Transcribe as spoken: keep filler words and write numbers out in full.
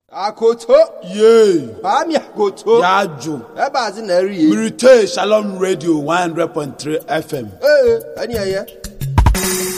Akoto. Yay. Pami akoto. Yajo. Eba zi na eri. Mirite Shalom Radio one hundred point three F M. Eh, ani aya.